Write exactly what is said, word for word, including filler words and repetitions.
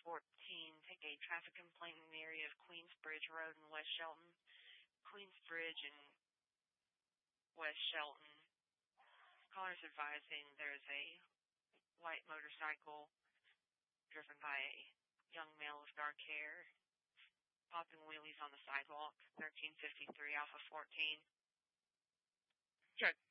fourteen, take a traffic complaint in the area of Queensbridge Road in West Shelton. Queensbridge and West Shelton. Callers advising there's a white motorcycle driven by a young male with dark hair, popping wheelies on the sidewalk, thirteen fifty-three Alpha fourteen. Check.